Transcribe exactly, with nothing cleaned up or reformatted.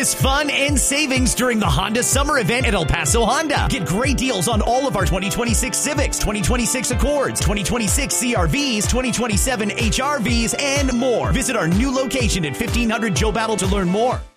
It's fun and savings during the Honda Summer Event at El Paso Honda. Get great deals on all of our twenty twenty-six Civics, twenty twenty-six Accords, twenty twenty-six C R Vs, twenty twenty-seven H R Vs, and more. Visit our new location at fifteen hundred Joe Battle to learn more.